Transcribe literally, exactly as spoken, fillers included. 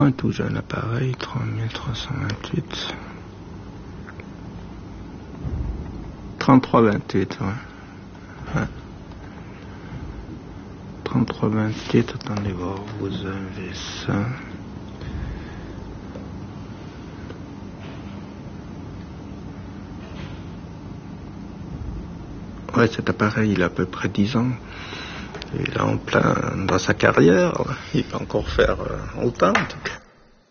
Un tout jeune appareil, trois mille trois cent vingt-huit. trente-trois vingt-huit, ouais. ouais. trente-trois vingt-huit, attendez voir, vous avez ça. Ouais, cet appareil, il a à peu près dix ans. Il est en plein dans sa carrière. Il peut encore faire autant, en tout cas.